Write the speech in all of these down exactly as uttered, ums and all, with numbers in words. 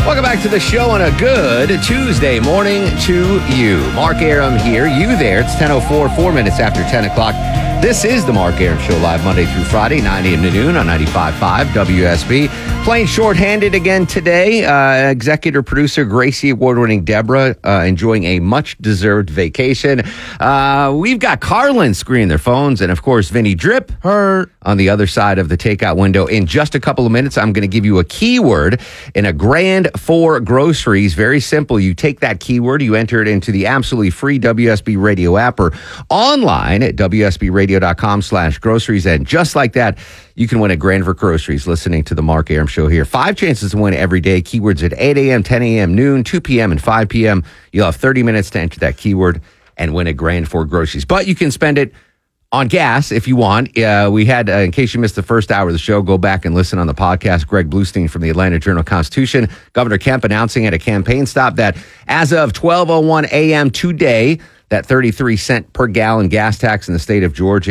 Welcome back to the show on a good Tuesday morning to you. Mark Arum here, you there. It's ten oh four, four minutes after ten o'clock. This is the Mark Arum Show, live Monday through Friday, nine a.m. to noon on ninety-five point five W S B. Playing shorthanded again today. Uh, executive producer Gracie Award-winning Deborah uh, enjoying a much-deserved vacation. Uh, we've got Carlin screening their phones, and of course, Vinny Drip her on the other side of the takeout window. In just a couple of minutes, I'm going to give you a keyword in a grand for groceries. Very simple. You take that keyword, you enter it into the absolutely free W S B Radio app or online at WSBradio.com slash groceries. And just like that, you can win a grand for groceries listening to the Mark Arum Show here. Five chances to win every day. Keywords at eight a.m., ten a.m., noon, two p.m., and five p.m. You'll have thirty minutes to enter that keyword and win a grand for groceries. But you can spend it on gas if you want. Uh, we had, uh, in case you missed the first hour of the show, go back and listen on the podcast. Greg Bluestein from the Atlanta Journal-Constitution. Governor Kemp announcing at a campaign stop that as of twelve oh one a.m. today, that thirty-three cent per gallon gas tax in the state of Georgia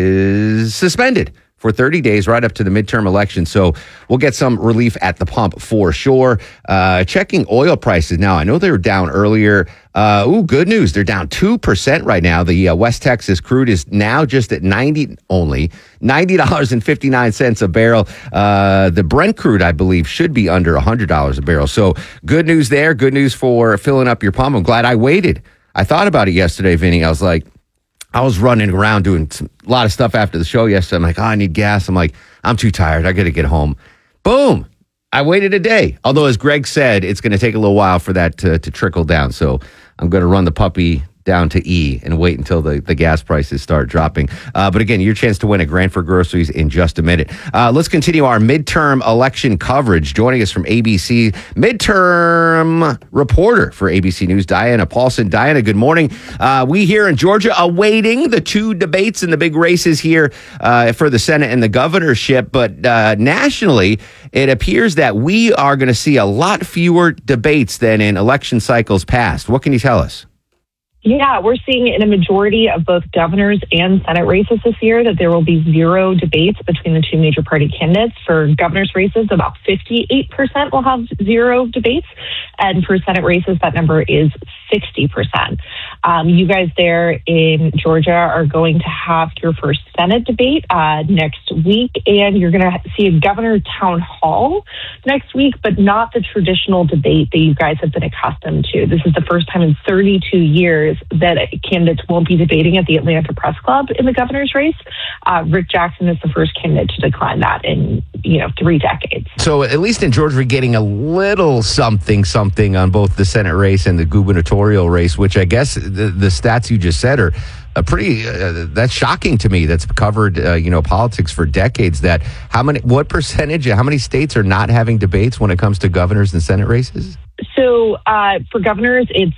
is suspended for thirty days, right up to the midterm election. So we'll get some relief at the pump for sure. Uh, checking oil prices now. I know they were down earlier. Uh, ooh, good news. They're down two percent right now. The uh, West Texas crude is now just at ninety only, ninety dollars and fifty-nine cents a barrel. Uh, the Brent crude, I believe, should be under one hundred dollars a barrel. So good news there. Good news for filling up your pump. I'm glad I waited. I thought about it yesterday, Vinny. I was like, I was running around doing some, a lot of stuff after the show yesterday. I'm like, oh, I need gas. I'm like, I'm too tired. I got to get home. Boom. I waited a day. Although, as Greg said, it's going to take a little while for that to, to trickle down. So I'm going to run the puppy down to E and wait until the, the gas prices start dropping. Uh, but again, your chance to win a grand for groceries in just a minute. Uh, let's continue our midterm election coverage. Joining us from A B C, midterm reporter for A B C News, Diana Paulson. Diana, good morning. Uh, we here in Georgia awaiting the two debates and the big races here uh, for the Senate and the governorship. But uh, nationally, it appears that we are going to see a lot fewer debates than in election cycles past. What can you tell us? Yeah, we're seeing in a majority of both governors and Senate races this year that there will be zero debates between the two major party candidates. For governor's races, about fifty-eight percent will have zero debates. And for Senate races, that number is sixty percent. Um, you guys there in Georgia are going to have your first Senate debate uh, next week, and you're going to see a governor town hall next week, but not the traditional debate that you guys have been accustomed to. This is the first time in thirty-two years that candidates won't be debating at the Atlanta Press Club in the governor's race. Uh, Rick Jackson is the first candidate to decline that in, you know, three decades. So at least in Georgia, we're getting a little something, something on both the Senate race and the gubernatorial race, which I guess the, the stats you just said are a pretty, uh, that's shocking to me. That's covered, uh, you know, politics for decades. That how many, what percentage, how many states are not having debates when it comes to governors and Senate races? So uh, for governors, it's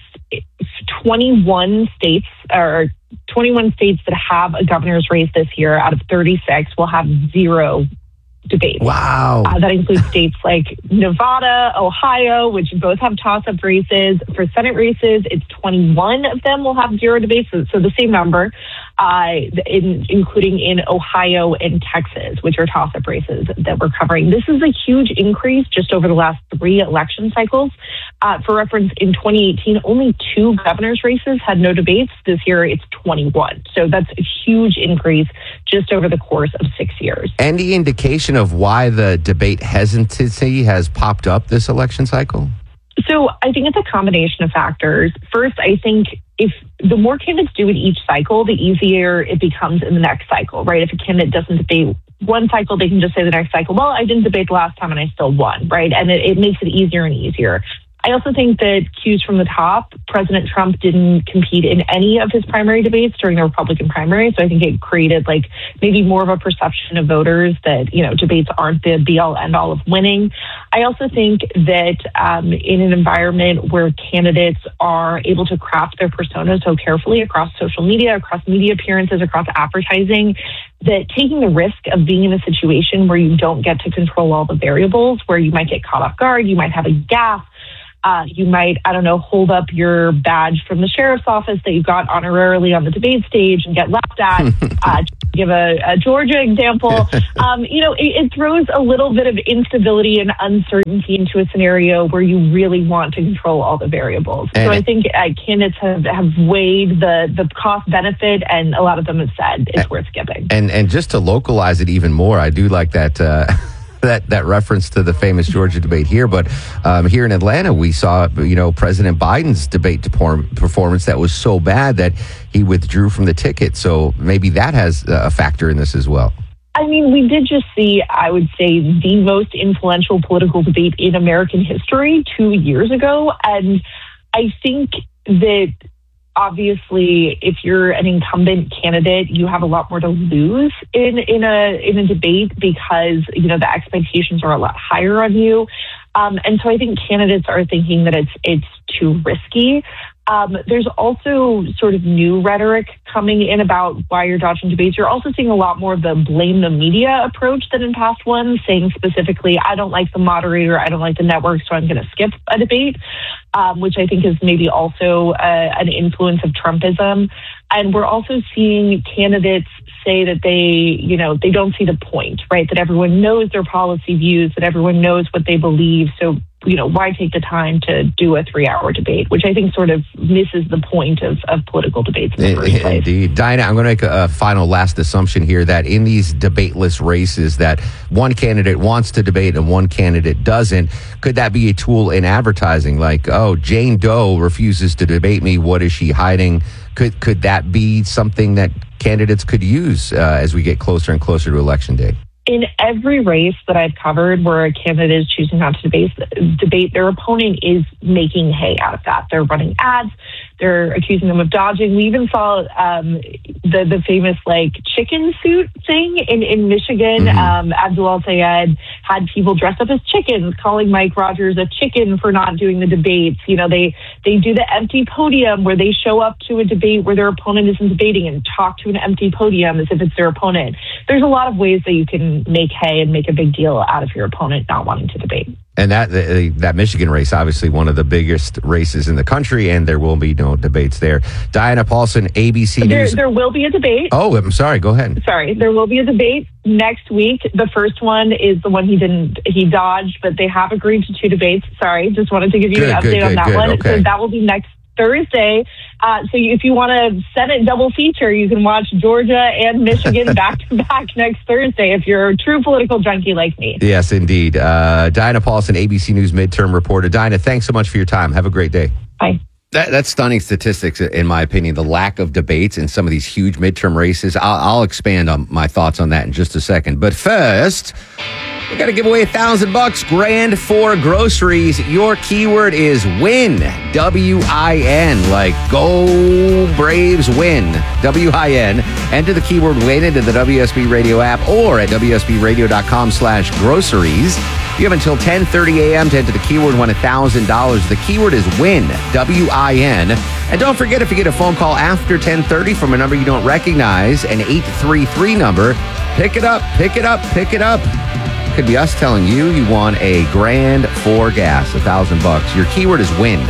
twenty-one states or twenty-one states that have a governor's race this year out of thirty-six will have zero debates. Wow. Uh, that includes states like Nevada, Ohio, which both have toss-up races. For Senate races, it's twenty-one of them will have zero debates, so, so the same number, uh, in, including in Ohio and Texas, which are toss-up races that we're covering. This is a huge increase just over the last three election cycles. Uh, for reference, in twenty eighteen, only two governor's races had no debates. This year, it's twenty-one. So that's a huge increase just over the course of six years. Any indication of why the debate hesitancy has popped up this election cycle? So I think it's a combination of factors. First, I think if the more candidates do it each cycle, the easier it becomes in the next cycle, right? If a candidate doesn't debate one cycle, they can just say the next cycle, well, I didn't debate the last time and I still won, right? And it, it makes it easier and easier. I also think that cues from the top, President Trump didn't compete in any of his primary debates during the Republican primary. So I think it created like maybe more of a perception of voters that, you know, debates aren't the be all end all of winning. I also think that um, in an environment where candidates are able to craft their persona so carefully across social media, across media appearances, across advertising, that taking the risk of being in a situation where you don't get to control all the variables, where you might get caught off guard, you might have a gaffe, Uh, you might, I don't know, hold up your badge from the sheriff's office that you got honorarily on the debate stage and get laughed at. uh, give a, a Georgia example. um, you know, it, it throws a little bit of instability and uncertainty into a scenario where you really want to control all the variables. And so I think uh, candidates have, have weighed the, the cost benefit, and a lot of them have said it's and, worth skipping. And and just to localize it even more, I do like that. Uh, That that reference to the famous Georgia debate here, but um, here in Atlanta, we saw you know President Biden's debate performance that was so bad that he withdrew from the ticket. So maybe that has a factor in this as well. I mean, we did just see, I would say, the most influential political debate in American history two years ago, and I think that. Obviously, if you're an incumbent candidate, you have a lot more to lose in, in a in a debate because you know the expectations are a lot higher on you, um, and so I think candidates are thinking that it's it's too risky. Um, there's also sort of new rhetoric coming in about why you're dodging debates. You're also seeing a lot more of the blame the media approach than in past ones, saying specifically, I don't like the moderator, I don't like the network, so I'm going to skip a debate, um, which I think is maybe also uh, an influence of Trumpism. And we're also seeing candidates say that they, you know, they don't see the point, right? That everyone knows their policy views, that everyone knows what they believe. So, you know, why take the time to do a three-hour debate, which I think sort of misses the point of, of political debates in the first place. Indeed. Diana, I'm going to make a, a final last assumption here that in these debateless races that one candidate wants to debate and one candidate doesn't. Could that be a tool in advertising? Like, oh, Jane Doe refuses to debate me. What is she hiding? Could could that be something that candidates could use uh, as we get closer and closer to Election Day? In every race that I've covered where a candidate is choosing not to debate, debate, their opponent is making hay out of that. They're running ads. They're accusing them of dodging. We even saw um, the the famous like chicken suit thing in, in Michigan. Mm-hmm. Um, Abdul El-Sayed had people dressed up as chickens, calling Mike Rogers a chicken for not doing the debates. You know, they, they do the empty podium where they show up to a debate where their opponent isn't debating and talk to an empty podium as if it's their opponent. There's a lot of ways that you can make hay and make a big deal out of your opponent not wanting to debate. And that uh, that Michigan race, obviously one of the biggest races in the country, and there will be no debates there. Diana Paulson, A B C there, News. There will be a debate. Oh, I'm sorry. Go ahead. Sorry. There will be a debate next week. The first one is the one he didn't, he dodged, but they have agreed to two debates. Sorry. Just wanted to give you good, an update good, on that good, one. Okay. So that will be next Thursday. Uh, so if you want a Senate double feature, you can watch Georgia and Michigan back to back next Thursday if you're a true political junkie like me. Yes, indeed. Uh, Diana Paulson, A B C News midterm reporter. Diana, thanks so much for your time. Have a great day. Bye. That, that's stunning statistics, in my opinion, the lack of debates in some of these huge midterm races. I'll, I'll expand on my thoughts on that in just a second. But first, we got to give away a thousand bucks grand for groceries. Your keyword is win. W I N, like go Braves win. W I N. Enter the keyword win into the W S B Radio app or at W S B radio dot com slash groceries. You have until ten thirty a.m. to enter the keyword, win one thousand dollars. The keyword is win, W I N. And don't forget, if you get a phone call after ten thirty from a number you don't recognize, an eight three three number, pick it up, pick it up, pick it up. Could be us telling you you won a grand for gas, a thousand bucks. Your keyword is win,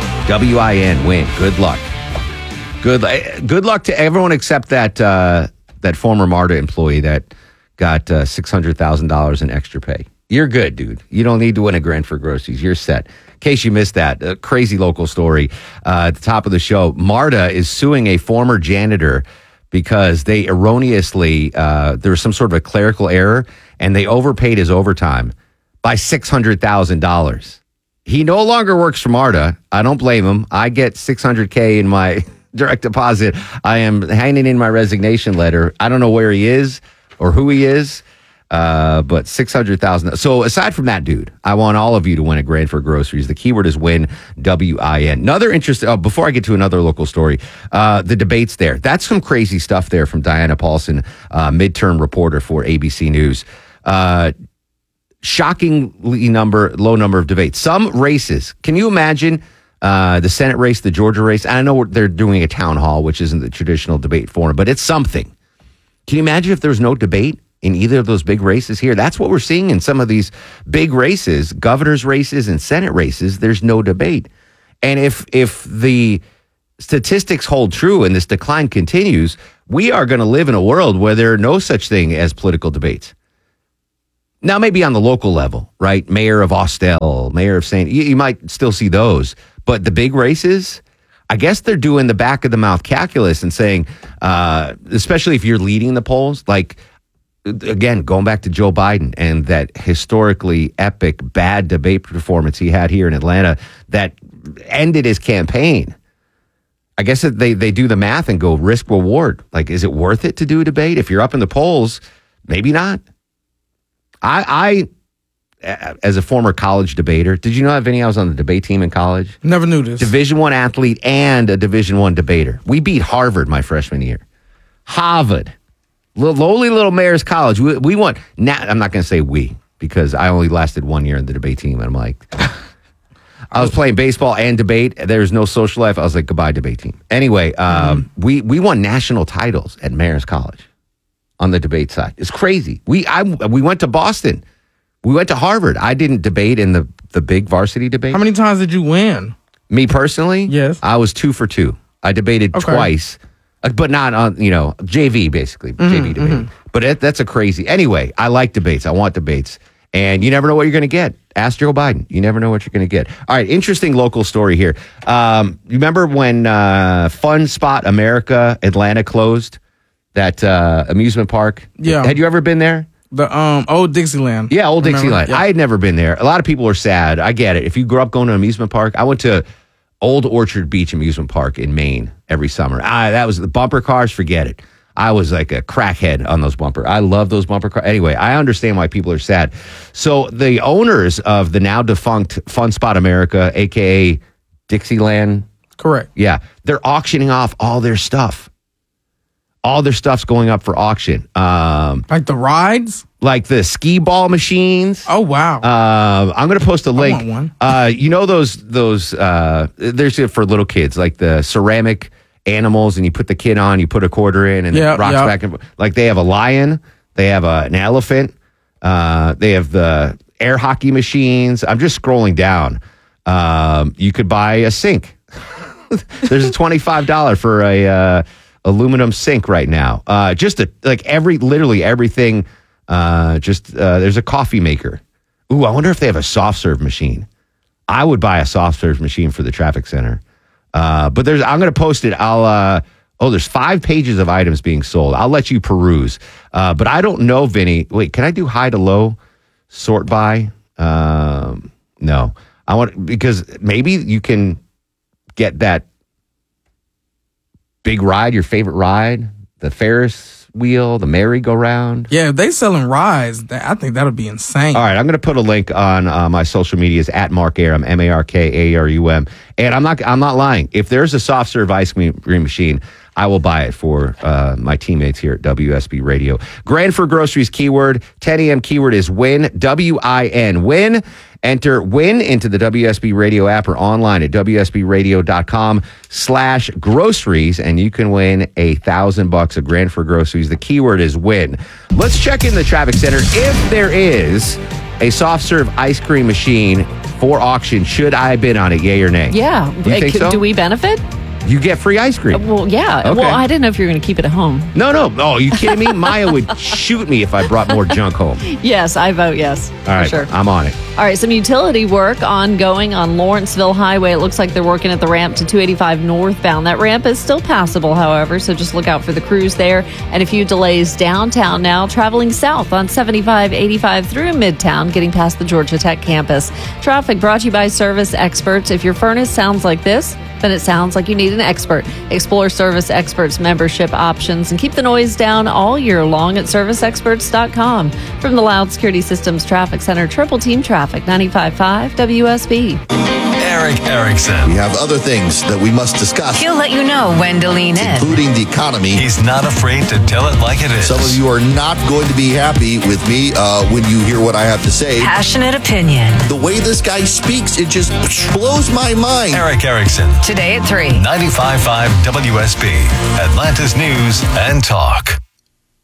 W I N, win. Good luck. Good, good luck to everyone except that uh, that former MARTA employee that got uh, six hundred thousand dollars in extra pay. You're good, dude. You don't need to win a grand for groceries. You're set. In case you missed that, a crazy local story uh, at the top of the show. MARTA is suing a former janitor because they erroneously, uh, there was some sort of a clerical error, and they overpaid his overtime by six hundred thousand dollars. He no longer works for MARTA. I don't blame him. I get six hundred K in my direct deposit. I am handing in my resignation letter. I don't know where he is or who he is. Uh, but six hundred thousand dollars. So aside from that, dude, I want all of you to win a grand for groceries. The keyword is win, W I N. Another interesting, oh, before I get to another local story, uh, the debates there. That's some crazy stuff there from Diana Paulson, uh, midterm reporter for A B C News. Uh, shockingly number, low number of debates. Some races, can you imagine uh, the Senate race, the Georgia race? I know they're doing a town hall, which isn't the traditional debate forum, but it's something. Can you imagine if there's no debate in either of those big races here? That's what we're seeing in some of these big races, governor's races and Senate races. There's no debate. And if if the statistics hold true and this decline continues, we are going to live in a world where there are no such thing as political debates. Now, maybe on the local level, right? Mayor of Austell, mayor of Saint, you, you might still see those. But the big races, I guess they're doing the back of the mouth calculus and saying, uh, especially if you're leading the polls, like, again, going back to Joe Biden and that historically epic bad debate performance he had here in Atlanta that ended his campaign. I guess that they, they do the math and go risk reward. Like, is it worth it to do a debate? If you're up in the polls, maybe not. I, I, as a former college debater, did you know that, Vinny, I was on the debate team in college? Never knew this. Division One athlete and a Division One debater. We beat Harvard my freshman year. Harvard. Little, lowly little mayor's college. We, we won. Now, I'm not going to say we, because I only lasted one year in the debate team. And I'm like, I was playing baseball and debate. There's no social life. I was like, goodbye, debate team. Anyway, um, mm-hmm. we, we won national titles at Mayor's College. On the debate side. It's crazy. We I we went to Boston. We went to Harvard. I didn't debate in the, the big varsity debate. How many times did you win? Me personally? Yes. I was two for two. I debated okay. twice, but not on, you know, J V basically. Mm-hmm, J V debate. Mm-hmm. But it, that's a crazy. Anyway, I like debates. I want debates. And you never know what you're going to get. Ask Joe Biden. You never know what you're going to get. All right, interesting local story here. Um, you remember when uh, Fun Spot America Atlanta closed? That uh, amusement park. Yeah. Had you ever been there? The um old Dixieland. Yeah, old Remember? Dixieland. Yeah. I had never been there. A lot of people are sad. I get it. If you grew up going to an amusement park, I went to Old Orchard Beach Amusement Park in Maine every summer. I, that was the bumper cars. Forget it. I was like a crackhead on those bumper. I love those bumper cars. Anyway, I understand why people are sad. So the owners of the now defunct Fun Spot America, A K A Dixieland. Correct. Yeah. They're auctioning off all their stuff. All their stuff's going up for auction. Um, like the rides? Like the skee ball machines. Oh, wow. Uh, I'm going to post a link. I want one. Uh, you know those, those uh, there's it for little kids, like the ceramic animals, and you put the kid on, you put a quarter in, and yep, it rocks yep. back and forth. Like they have a lion, they have a, an elephant, uh, they have the air hockey machines. I'm just scrolling down. Um, you could buy a sink. There's a twenty-five dollars for a... Uh, aluminum sink right now. Uh, just a, like every, literally everything. Uh, just uh, there's a coffee maker. Ooh, I wonder if they have a soft serve machine. I would buy a soft serve machine for the traffic center. Uh, but there's, I'm going to post it. I'll. Uh, oh, there's five pages of items being sold. I'll let you peruse. Uh, but I don't know, Vinny. Wait, can I do high to low sort by? Um, no, I want because maybe you can get that. Big ride, your favorite ride, the Ferris wheel, the merry-go-round. Yeah, if they selling rides, that, I think that'll be insane. All right, I'm going to put a link on uh, my social medias at Mark Arum, M A R K A R U M. And I'm not, I'm not lying. If there's a soft serve ice cream machine, I will buy it for uh, my teammates here at W S B Radio. Grand for Groceries keyword, ten a.m. keyword is WIN, W I N, WIN. Enter WIN into the W S B Radio app or online at W S B radio dot com slash groceries, and you can win a thousand bucks of Grand for Groceries. The keyword is WIN. Let's check in the traffic center. If there is a soft serve ice cream machine for auction, should I bid on it, yay or nay? Yeah. You think C- so? Do we benefit? You get free ice cream. Well, yeah. Okay. Well, I didn't know if you were going to keep it at home. No, no. Oh, you kidding me? Maya would shoot me if I brought more junk home. Yes, I vote yes. All right, for sure. I'm on it. All right, some utility work ongoing on Lawrenceville Highway. It looks like they're working at the ramp to two eighty-five northbound. That ramp is still passable, however, so just look out for the crews there. And a few delays downtown now, traveling south on seventy-five eighty-five through Midtown, getting past the Georgia Tech campus. Traffic brought to you by Service Experts. If your furnace sounds like this, then it sounds like you need an expert. Explore Service Experts membership options and keep the noise down all year long at service experts dot com. From the Loud Security Systems Traffic Center, Triple Team Traffic, ninety-five point five W S B. Eric Erickson. We have other things that we must discuss. He'll let you know when to lean in. Including the economy. He's not afraid to tell it like it is. Some of you are not going to be happy with me uh, when you hear what I have to say. Passionate opinion. The way this guy speaks, it just blows my mind. Eric Erickson. Today at three. ninety-five point five W S B. Atlanta's News and Talk.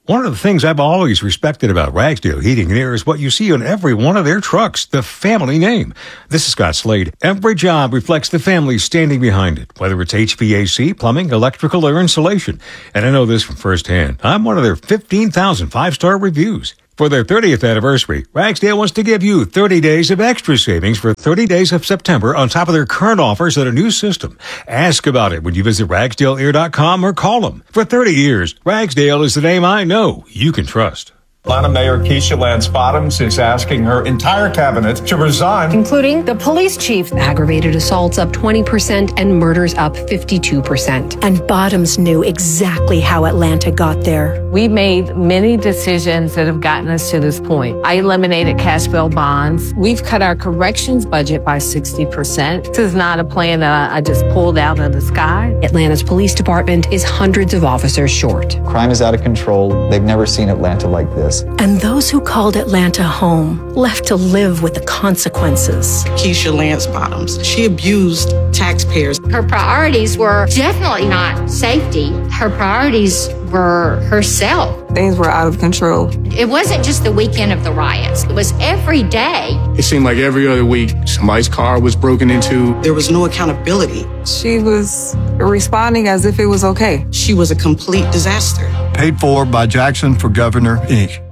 One of the things I've always respected about Ragsdale Heating and Air is what you see on every one of their trucks, the family name. This is Scott Slade. Every job reflects the family standing behind it, whether it's H V A C, plumbing, electrical, or insulation. And I know this from firsthand. I'm one of their fifteen thousand five-star reviews. For their thirtieth anniversary, Ragsdale wants to give you thirty days of extra savings for thirty days of September on top of their current offers at a new system. Ask about it when you visit ragsdale air dot com or call them. For thirty years, Ragsdale is the name I know you can trust. Atlanta Mayor Keisha Lance Bottoms is asking her entire cabinet to resign, including the police chief. Aggravated assaults up twenty percent and murders up fifty-two percent. And Bottoms knew exactly how Atlanta got there. We made many decisions that have gotten us to this point. I eliminated cash bail bonds. We've cut our corrections budget by sixty percent. This is not a plan that I just pulled out of the sky. Atlanta's police department is hundreds of officers short. Crime is out of control. They've never seen Atlanta like this. And those who called Atlanta home left to live with the consequences. Keisha Lance Bottoms, she abused taxpayers. Her priorities were definitely not safety. Her priorities were herself. Things were out of control. It wasn't just the weekend of the riots. It was every day. It seemed like every other week, somebody's car was broken into. There was no accountability. She was responding as if it was okay. She was a complete disaster. Paid for by Jackson for Governor, Incorporated.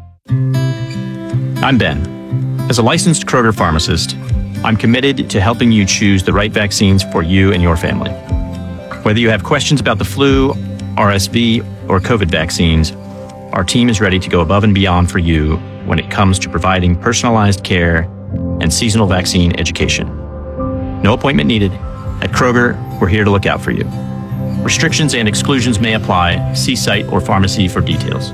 I'm Ben. As a licensed Kroger pharmacist, I'm committed to helping you choose the right vaccines for you and your family. Whether you have questions about the flu, R S V, or COVID vaccines, our team is ready to go above and beyond for you when it comes to providing personalized care and seasonal vaccine education. No appointment needed. At Kroger, we're here to look out for you. Restrictions and exclusions may apply. See site or pharmacy for details.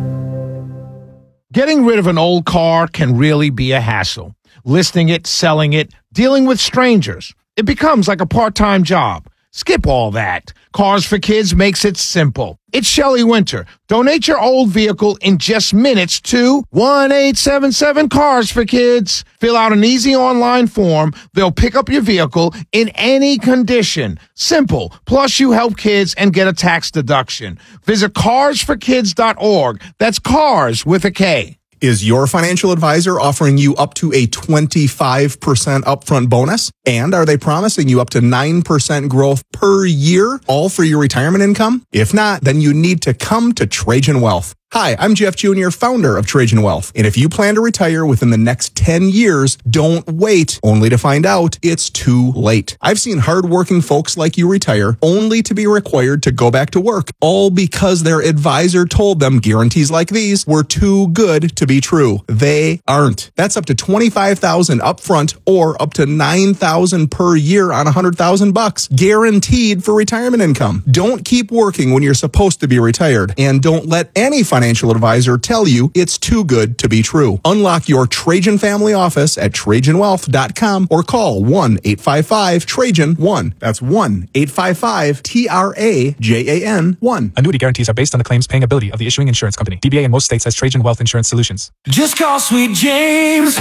Getting rid of an old car can really be a hassle. Listing it, selling it, dealing with strangers. It becomes like a part-time job. Skip all that. Cars for Kids makes it simple. It's Shelley Winter. Donate your old vehicle in just minutes to one eight seven seven Cars for Kids. Fill out an easy online form. They'll pick up your vehicle in any condition. Simple. Plus, you help kids and get a tax deduction. Visit cars for kids dot org. That's cars with a K. Is your financial advisor offering you up to a twenty-five percent upfront bonus? And are they promising you up to nine percent growth per year, all for your retirement income? If not, then you need to come to Trajan Wealth. Hi, I'm Jeff Junior, founder of Trajan Wealth. And if you plan to retire within the next ten years, don't wait only to find out it's too late. I've seen hardworking folks like you retire only to be required to go back to work, all because their advisor told them guarantees like these were too good to be true. They aren't. That's up to twenty-five thousand dollars upfront or up to nine thousand dollars per year on one hundred thousand bucks, guaranteed for retirement income. Don't keep working when you're supposed to be retired, and don't let any financial Financial advisor tell you it's too good to be true. Unlock your Trajan family office at trajan wealth dot com or call one eight five five Trajan one. That's one eight five five T R A J A N one. Annuity guarantees are based on the claims paying ability of the issuing insurance company. D B A in most states has Trajan Wealth Insurance Solutions. Just call Sweet James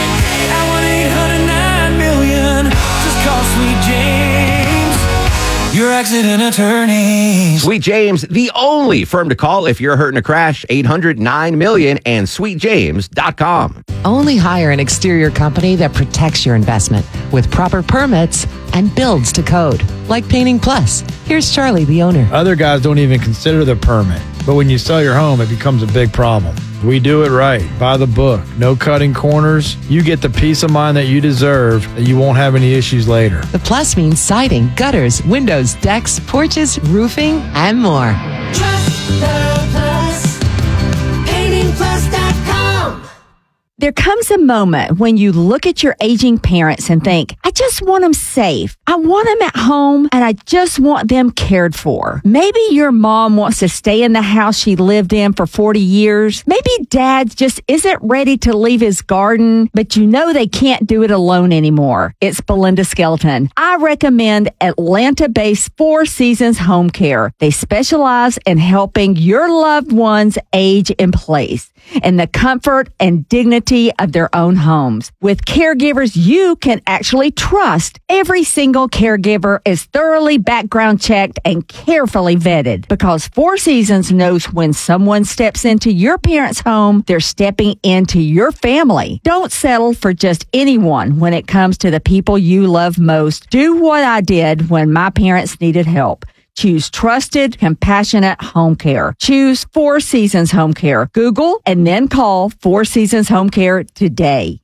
at one eight hundred nine million. Just call Sweet James, your accident attorney. Sweet James, the only firm to call if you're hurt in a crash. Eight hundred nine million and sweet james dot com. Only hire an exterior company that protects your investment with proper permits and builds to code. Like Painting Plus. Here's Charlie, the owner. Other guys don't even consider the permit. But when you sell your home, it becomes a big problem. We do it right, by the book, no cutting corners. You get the peace of mind that you deserve, that you won't have any issues later. The Plus means siding, gutters, windows, decks, porches, roofing, and more. Trust the Plus. painting plus dot com. There comes a moment when you look at your aging parents and think, I just want them safe. I want them at home and I just want them cared for. Maybe your mom wants to stay in the house she lived in for forty years. Maybe dad just isn't ready to leave his garden, but you know they can't do it alone anymore. It's Belinda Skelton. I recommend Atlanta-based Four Seasons Home Care. They specialize in helping your loved ones age in place in the comfort and dignity safety of their own homes. With caregivers you can actually trust, every single caregiver is thoroughly background checked and carefully vetted, because Four Seasons knows when someone steps into your parents' home, they're stepping into your family. Don't settle for just anyone when it comes to the people you love most. Do what I did when my parents needed help. Choose trusted, compassionate home care. Choose Four Seasons Home Care. Google and then call Four Seasons Home Care today.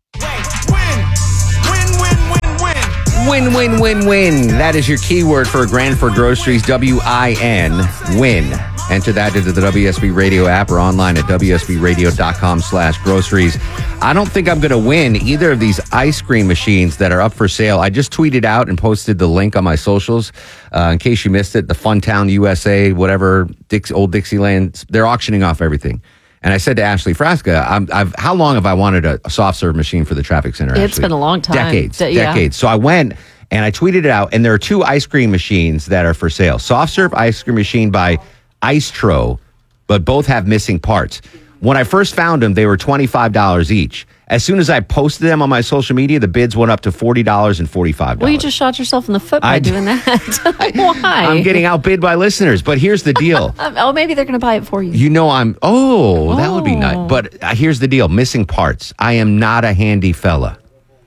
Win, win, win, win. That is your keyword for Granford Groceries, W I N, win. Enter that into the W S B Radio app or online at W S B radio dot com slash groceries. I don't think I'm going to win either of these ice cream machines that are up for sale. I just tweeted out and posted the link on my socials. Uh, in case you missed it, the Funtown U S A, whatever, Dix, Old Dixieland, they're auctioning off everything. And I said to Ashley Frasca, I'm, I've, how long have I wanted a, a soft serve machine for the traffic center? It's Ashley? been a long time. Decades, D- yeah. decades. So I went and I tweeted it out, and there are two ice cream machines that are for sale. Soft serve ice cream machine by Icetro, but both have missing parts. When I first found them, they were twenty-five dollars each. As soon as I posted them on my social media, the bids went up to forty dollars and forty-five dollars. Well, you just shot yourself in the foot by I, doing that. Why? I'm getting outbid by listeners, but here's the deal. Oh, maybe they're going to buy it for you. You know I'm, oh, oh, that would be nice. Oh. But uh, here's the deal. Missing parts. I am not a handy fella.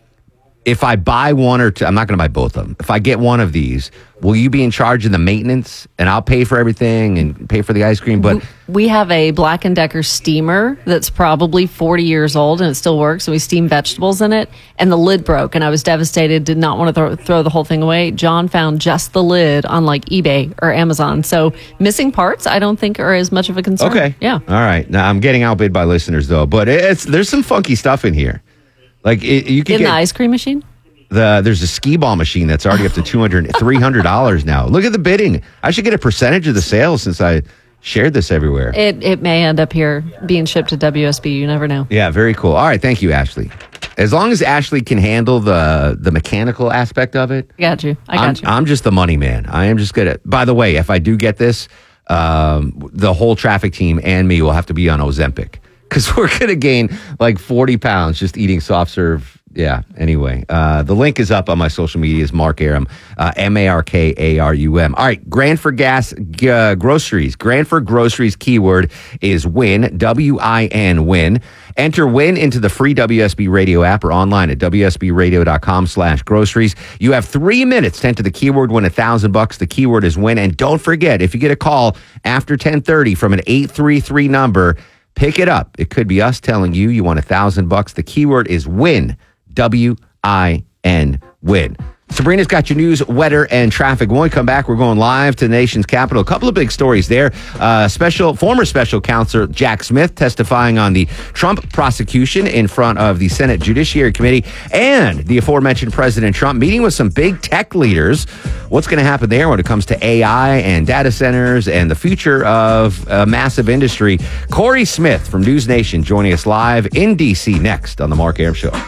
If I buy one or two, I'm not going to buy both of them. If I get one of these, will you be in charge of the maintenance? And I'll pay for everything and pay for the ice cream. But we have a Black and Decker steamer that's probably forty years old and it still works. And we steam vegetables in it. And the lid broke and I was devastated. Did not want to throw, throw the whole thing away. John found just the lid on like eBay or Amazon. So missing parts, I don't think are as much of a concern. Okay. Yeah. All right. Now I'm getting outbid by listeners though. But it's there's some funky stuff in here. Like it, you can in get the ice cream machine. The there's a skee ball machine that's already up to two hundred, three hundred dollars now. Look at the bidding. I should get a percentage of the sales since I shared this everywhere. It it may end up here being shipped to W S B. You never know. Yeah, very cool. All right, thank you, Ashley. As long as Ashley can handle the the mechanical aspect of it, I got you. I got I'm, you. I'm just the money man. I am just gonna. By the way, if I do get this, um, the whole traffic team and me will have to be on Ozempic because we're gonna gain like forty pounds just eating soft serve. Yeah, anyway, uh, the link is up on my social media is Mark Arum, uh, M A R K A R U M. All right, Granford Gas uh, Groceries. Granford Groceries keyword is win, W I N, win. Enter win into the free W S B Radio app or online at W S B radio dot com slash groceries. You have three minutes to enter the keyword, win a thousand bucks. The keyword is win. And don't forget, if you get a call after ten thirty from an eight three three number, pick it up. It could be us telling you you won a thousand bucks. The keyword is win. W I N, win. Sabrina's got your news, weather, and traffic. When we come back, we're going live to the nation's capital. A couple of big stories there. Uh, special former special counsel Jack Smith testifying on the Trump prosecution in front of the Senate Judiciary Committee, and the aforementioned President Trump meeting with some big tech leaders. What's going to happen there when it comes to A I and data centers and the future of a massive industry? Corey Smith from News Nation joining us live in D C next on The Mark Arum Show.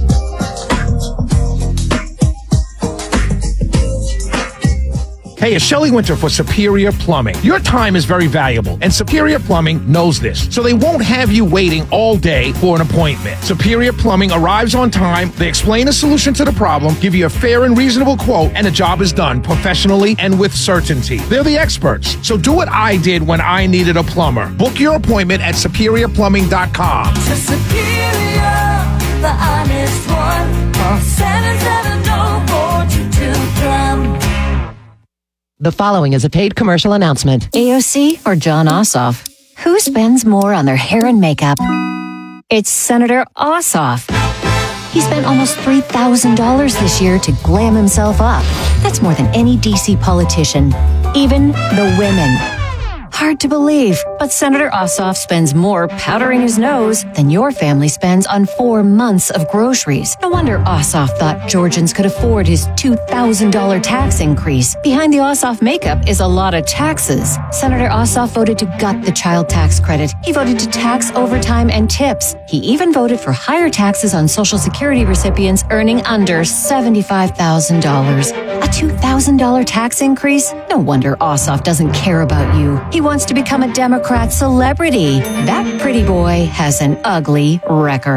Hey, it's Shelley Winter for Superior Plumbing. Your time is very valuable, and Superior Plumbing knows this, so they won't have you waiting all day for an appointment. Superior Plumbing arrives on time, they explain a solution to the problem, give you a fair and reasonable quote, and the job is done professionally and with certainty. They're the experts, so do what I did when I needed a plumber. Book your appointment at superior plumbing dot com. To Superior, the honest one. Call seven seven zero four two two plum. The following is a paid commercial announcement. A O C or John Ossoff? Who spends more on their hair and makeup? It's Senator Ossoff. He spent almost three thousand dollars this year to glam himself up. That's more than any D C politician, even the women. Hard to believe, but Senator Ossoff spends more powdering his nose than your family spends on four months of groceries. No wonder Ossoff thought Georgians could afford his two thousand dollars tax increase. Behind the Ossoff makeup is a lot of taxes. Senator Ossoff voted to gut the child tax credit. He voted to tax overtime and tips. He even voted for higher taxes on Social Security recipients earning under seventy-five thousand dollars. A two thousand dollars tax increase? No wonder Ossoff doesn't care about you. He wants to become a Democrat celebrity. That pretty boy has an ugly record.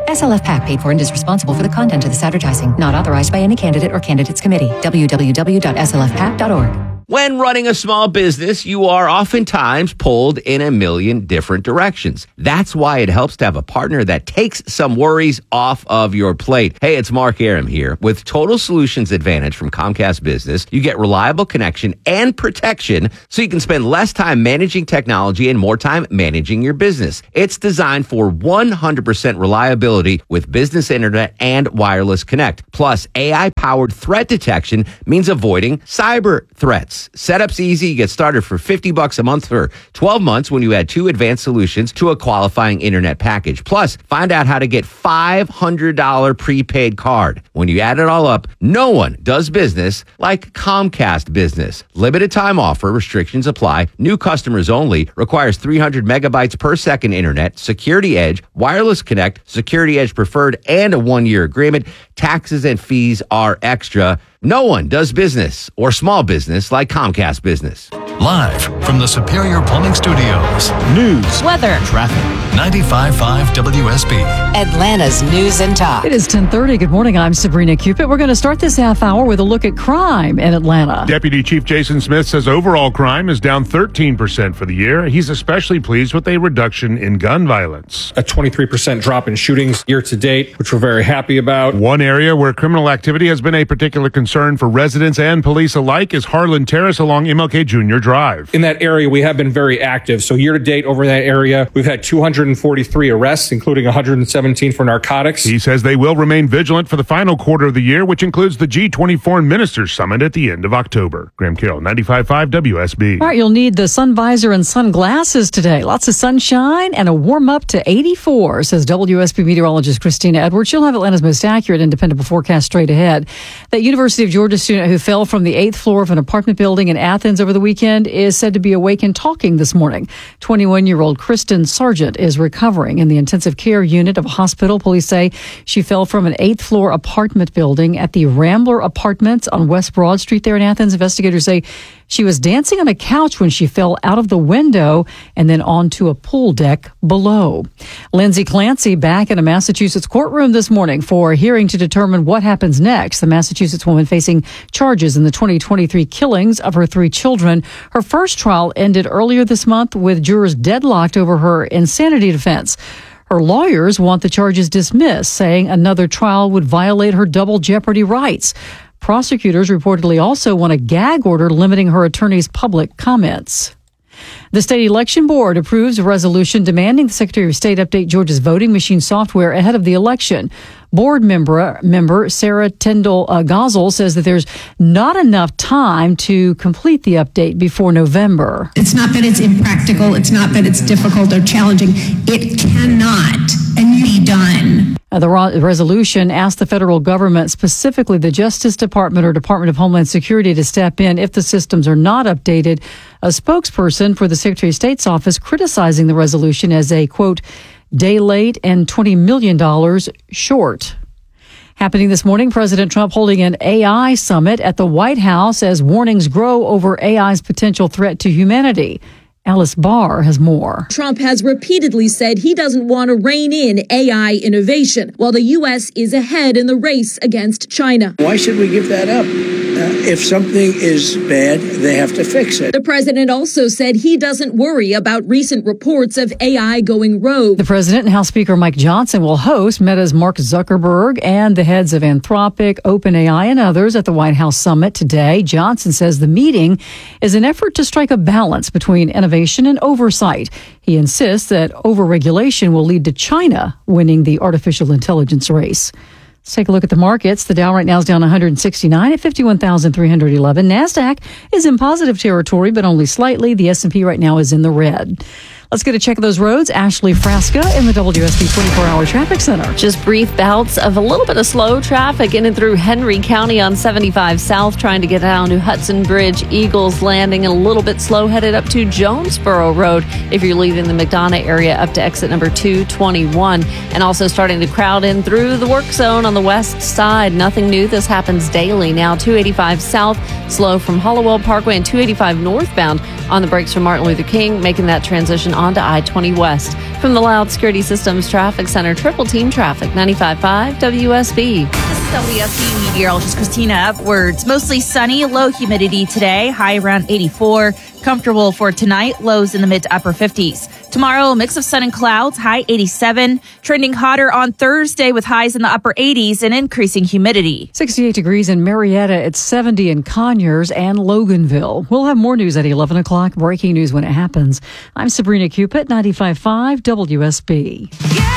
S L F PAC paid for and is responsible for the content of this advertising. Not authorized by any candidate or candidates committee. w w w dot s l f pac dot org. When running a small business, you are oftentimes pulled in a million different directions. That's why it helps to have a partner that takes some worries off of your plate. Hey, it's Mark Aram here. With Total Solutions Advantage from Comcast Business, you get reliable connection and protection so you can spend less time managing technology and more time managing your business. It's designed for one hundred percent reliability with business internet and wireless connect. Plus, A I-powered threat detection means avoiding cyber threats. Setup's easy. You get started for fifty bucks a month for twelve months when you add two advanced solutions to a qualifying internet package. Plus, find out how to get five hundred dollars prepaid card. When you add it all up, no one does business like Comcast Business. Limited time offer. Restrictions apply. New customers only. Requires three hundred megabytes per second internet. Security Edge, Wireless Connect, Security Edge Preferred, and a one-year agreement. Taxes and fees are extra. No one does business or small business like Comcast Business. Live from the Superior Plumbing Studios. News, weather, traffic. ninety-five point five W S B. Atlanta's News and Talk. It is ten thirty. Good morning. I'm Sabrina Cupid. We're going to start this half hour with a look at crime in Atlanta. Deputy Chief Jason Smith says overall crime is down thirteen percent for the year. He's especially pleased with a reduction in gun violence. A twenty-three percent drop in shootings year to date, which we're very happy about. One area where criminal activity has been a particular concern for residents and police alike is Harlan Terrace along M L K Junior Drive. In that area, we have been very active. So year to date over that area, we've had two hundred forty-three arrests, including one hundred seventeen for narcotics. He says they will remain vigilant for the final quarter of the year, which includes the G twenty-four Ministers Summit at the end of October. Graham Carroll, ninety-five point five W S B. All right, you'll need the sun visor and sunglasses today. Lots of sunshine and a warm up to eighty-four, says W S B meteorologist Christina Edwards. She'll have Atlanta's most accurate and dependable forecast straight ahead. That University of Georgia student who fell from the eighth floor of an apartment building in Athens over the weekend is said to be awake and talking this morning. twenty-one-year-old Kristen Sargent is recovering in the intensive care unit of a hospital. Police say she fell from an eighth floor apartment building at the Rambler Apartments on West Broad Street there in Athens. Investigators say she was dancing on a couch when she fell out of the window and then onto a pool deck below. Lindsay Clancy back in a Massachusetts courtroom this morning for a hearing to determine what happens next. The Massachusetts woman facing charges in the twenty twenty-three killings of her three children. Her first trial ended earlier this month with jurors deadlocked over her insanity defense. Her lawyers want the charges dismissed, saying another trial would violate her double jeopardy rights. Prosecutors reportedly also want a gag order limiting her attorney's public comments. The state election board approves a resolution demanding the Secretary of State update Georgia's voting machine software ahead of the election. Board member member Sarah Tyndall uh, Gosel says that there's not enough time to complete the update before November. It's not that it's impractical. It's not that it's difficult or challenging. It cannot and be done. Uh, the ro- resolution asked the federal government, specifically the Justice Department or Department of Homeland Security, to step in if the systems are not updated. A spokesperson for the Secretary of State's office criticizing the resolution as a, quote, day late and twenty million dollars short. Happening this morning, President Trump holding an A I summit at the White House as warnings grow over A I's potential threat to humanity. Alice Barr has more. Trump has repeatedly said he doesn't want to rein in A I innovation, while the U S is ahead in the race against China. Why should we give that up? Uh, if something is bad, they have to fix it. The president also said he doesn't worry about recent reports of A I going rogue. The president and House Speaker Mike Johnson will host Meta's Mark Zuckerberg and the heads of Anthropic, OpenAI, and others at the White House summit today. Johnson says the meeting is an effort to strike a balance between innovation and oversight. He insists that overregulation will lead to China winning the artificial intelligence race. Let's take a look at the markets. The Dow right now is down one hundred sixty-nine at fifty-one thousand three hundred eleven. NASDAQ is in positive territory, but only slightly. The S and P right now is in the red. Let's get a check of those roads. Ashley Frasca in the W S B twenty-four hour Traffic Center. Just brief bouts of a little bit of slow traffic in and through Henry County on seventy-five South, trying to get down to Hudson Bridge, Eagles Landing, and a little bit slow headed up to Jonesboro Road if you're leaving the McDonough area up to exit number two twenty-one. And also starting to crowd in through the work zone on the west side. Nothing new. This happens daily now. two eighty-five South, slow from Hollowell Parkway, and two eighty-five northbound on the brakes from Martin Luther King, making that transition onto I twenty West. From the Loud Security Systems Traffic Center, Triple Team Traffic, ninety-five point five W S B. This is W S B meteorologist Christina Upwards. Mostly sunny, low humidity today, high around eighty-four. Comfortable for tonight, lows in the mid to upper fifties. Tomorrow, a mix of sun and clouds, high eighty-seven. Trending hotter on Thursday with highs in the upper eighties and increasing humidity. sixty-eight degrees in Marietta. It's seventy in Conyers and Loganville. We'll have more news at eleven o'clock. Breaking news when it happens. I'm Sabrina Cupid, ninety-five point five W S B.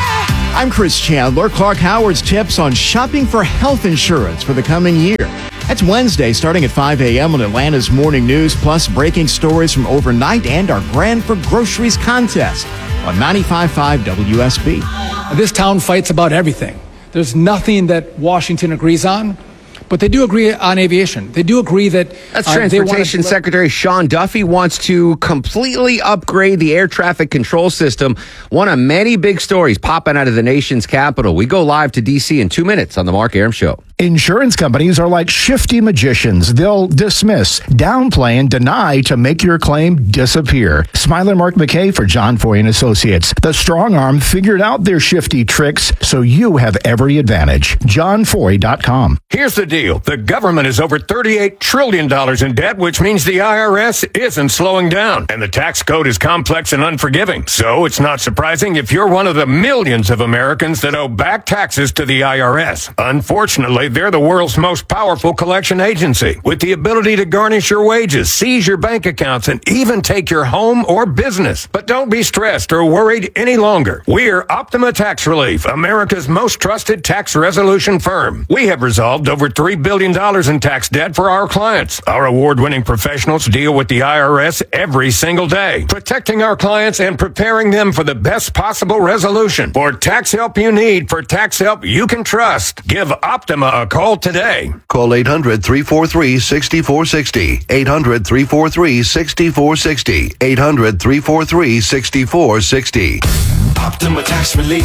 I'm Chris Chandler. Clark Howard's tips on shopping for health insurance for the coming year. That's Wednesday, starting at five a.m. on Atlanta's Morning News, plus breaking stories from overnight and our Grand for Groceries contest on ninety-five point five W S B. This town fights about everything. There's nothing that Washington agrees on, but they do agree on aviation. They do agree that... That's uh, Transportation to... Secretary Sean Duffy wants to completely upgrade the air traffic control system. One of many big stories popping out of the nation's capital. We go live to D C in two minutes on The Mark Arum Show. Insurance companies are like shifty magicians. They'll dismiss, downplay, and deny to make your claim disappear. Smiler Mark McKay for John Foy and Associates. The strong arm figured out their shifty tricks, so you have every advantage. john foy dot com. Here's the deal. The government is over thirty-eight trillion dollars in debt, which means the I R S isn't slowing down. And the tax code is complex and unforgiving. So it's not surprising if you're one of the millions of Americans that owe back taxes to the I R S. Unfortunately, they're the world's most powerful collection agency with the ability to garnish your wages, seize your bank accounts, and even take your home or business. But don't be stressed or worried any longer. We're Optima Tax Relief, America's most trusted tax resolution firm. We have resolved over three billion dollars in tax debt for our clients. Our award-winning professionals deal with the I R S every single day, protecting our clients and preparing them for the best possible resolution. For tax help you need, for tax help you can trust, give Optima a call today. Call eight hundred, three four three, six four six zero. eight hundred, three four three, six four six zero. eight hundred, three four three, six four six zero. Optima Tax Relief.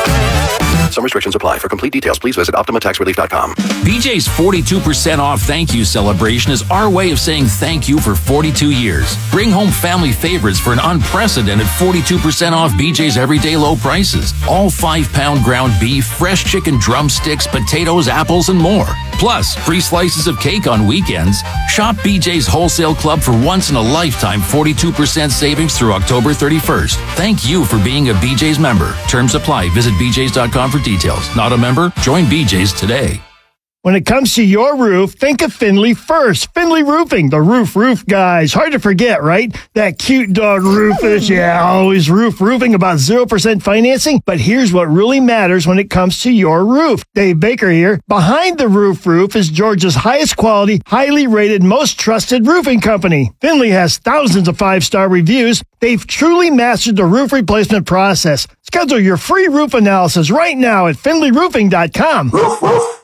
Some restrictions apply. For complete details, please visit optima tax relief dot com. B J's forty-two percent off thank you celebration is our way of saying thank you for forty-two years. Bring home family favorites for an unprecedented forty-two percent off B J's everyday low prices. All five-pound ground beef, fresh chicken drumsticks, potatoes, apples, and more. Plus, free slices of cake on weekends. Shop B J's Wholesale Club for once-in-a-lifetime forty-two percent savings through October thirty-first. Thank you for being a B J's member. Terms apply. Visit b j's dot com for details. Not a member? Join B J's today. When it comes to your roof, think of Finley first. Finley Roofing, the roof roof guys. Hard to forget, right? That cute dog Rufus. Yeah, always roof roofing, about zero percent financing. But here's what really matters when it comes to your roof. Dave Baker here. Behind the Roof Roof is Georgia's highest quality, highly rated, most trusted roofing company. Finley has thousands of five-star reviews. They've truly mastered the roof replacement process. Schedule your free roof analysis right now at finley roofing dot com. Roof, roof.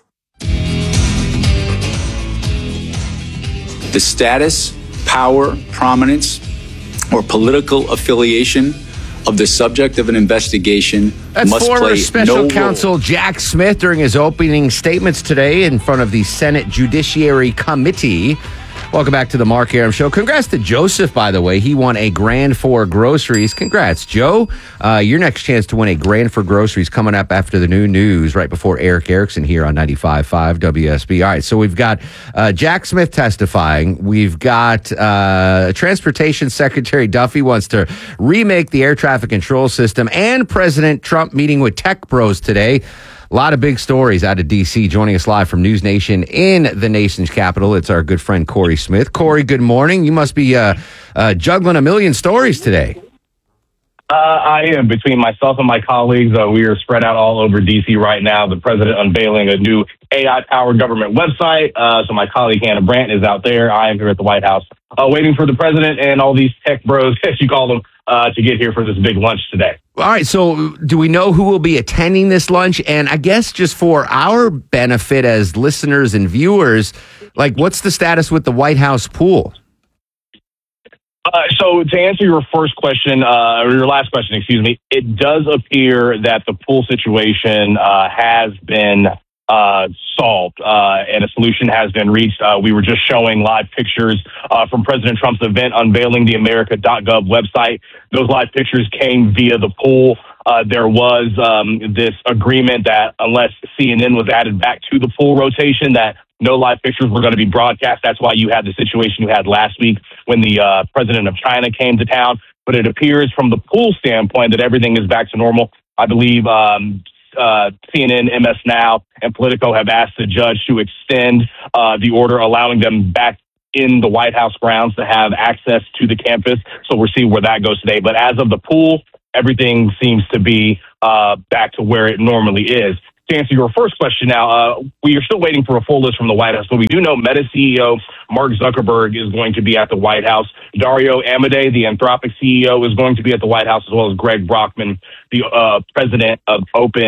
The status, power, prominence, or political affiliation of the subject of an investigation That's must former play special no counsel role. Jack Smith during his opening statements today in front of the Senate Judiciary Committee. Welcome back to the Mark Arum Show. Congrats to Joseph, by the way. He won a grand for groceries. Congrats, Joe. Uh, your next chance to win a grand for groceries coming up after the new news right before Eric Erickson here on ninety-five point five W S B. All right, so we've got uh, Jack Smith testifying. We've got uh, Transportation Secretary Duffy wants to remake the air traffic control system, and President Trump meeting with tech bros today. A lot of big stories out of D C. Joining us live from News Nation in the nation's capital, it's our good friend Corey Smith. Corey, good morning. You must be uh, uh, juggling a million stories today. Uh, I am. Between myself and my colleagues, uh, we are spread out all over D C right now. The president unveiling a new A I-powered government website. Uh, so my colleague Hannah Brandt is out there. I am here at the White House uh, waiting for the president and all these tech bros, as you call them, uh, to get here for this big lunch today. All right, so do we know who will be attending this lunch? And I guess just for our benefit as listeners and viewers, like, what's the status with the White House pool? Uh, so to answer your first question, uh, or your last question, excuse me, it does appear that the pool situation uh, has been uh, solved uh, and a solution has been reached. Uh, we were just showing live pictures uh, from President Trump's event unveiling the America dot gov website. Those live pictures came via the pool. Uh, there was um, this agreement that unless C N N was added back to the full rotation, that no live pictures were going to be broadcast. That's why you had the situation you had last week when the uh, president of China came to town. But it appears from the pool standpoint that everything is back to normal. I believe um, uh, C N N, M S Now, and Politico have asked the judge to extend uh, the order, allowing them back in the White House grounds to have access to the campus. So we'll see where that goes today. But as of the pool, everything seems to be uh, back to where it normally is. To answer your first question now, uh, we are still waiting for a full list from the White House, but we do know Meta C E O Mark Zuckerberg is going to be at the White House. Dario Amodei, the Anthropic C E O, is going to be at the White House, as well as Greg Brockman, the uh, president of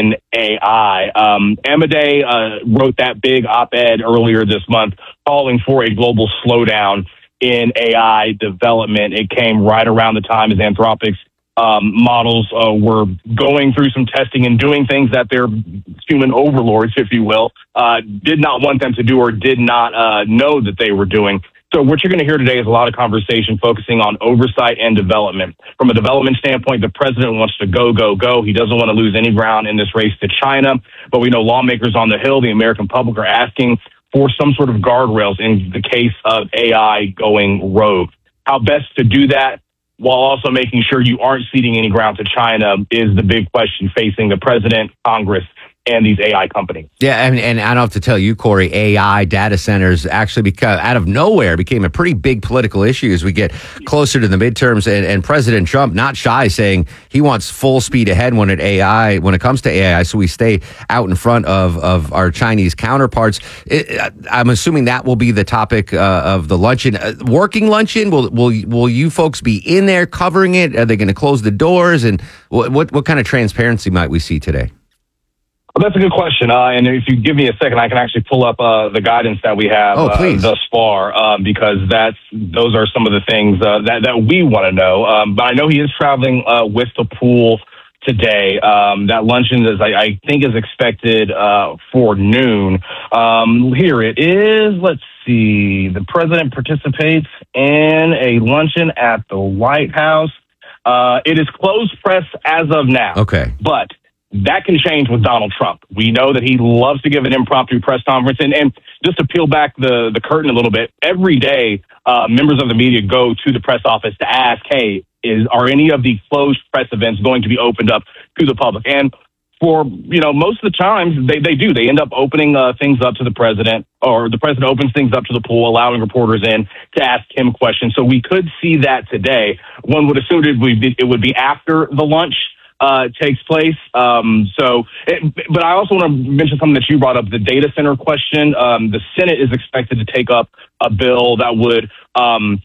OpenAI. Um, Amodei uh, wrote that big op-ed earlier this month calling for a global slowdown in A I development. It came right around the time as Anthropic's Um, models uh, were going through some testing and doing things that their human overlords, if you will, uh, did not want them to do or did not uh, know that they were doing. So what you're going to hear today is a lot of conversation focusing on oversight and development. From a development standpoint, the president wants to go, go, go. He doesn't want to lose any ground in this race to China. But we know lawmakers on the Hill, the American public, are asking for some sort of guardrails in the case of A I going rogue. How best to do that while also making sure you aren't ceding any ground to China is the big question facing the president, Congress, and these A I companies. Yeah, and, and I don't have to tell you, Corey, A I data centers actually become, out of nowhere became a pretty big political issue as we get closer to the midterms. And, and President Trump, not shy, saying he wants full speed ahead when it A I when it comes to A I, so we stay out in front of, of our Chinese counterparts. It, I'm assuming that will be the topic uh, of the luncheon. Uh, working luncheon, will will will you folks be in there covering it? Are they going to close the doors? And what, what what kind of transparency might we see today? Well, that's a good question. Uh, and if you give me a second, I can actually pull up uh, the guidance that we have oh, uh, thus far, um, because that's those are some of the things uh, that, that we want to know. Um, but I know he is traveling uh, with the pool today. Um, that luncheon is, I, I think, is expected uh, for noon. Um, here it is. Let's see. The president participates in a luncheon at the White House. Uh, it is closed press as of now. Okay. But that can change with Donald Trump. We know that he loves to give an impromptu press conference. And, and just to peel back the, the curtain a little bit, every day uh, members of the media go to the press office to ask, hey, is are any of the closed press events going to be opened up to the public? And for, you know, most of the times they, they do. They end up opening uh, things up to the president, or the president opens things up to the pool, allowing reporters in to ask him questions. So we could see that today. One would assume it would be, it would be after the lunch Uh, takes place. Um, so, it, but I also want to mention something that you brought up, the data center question. Um, the Senate is expected to take up a bill that would um,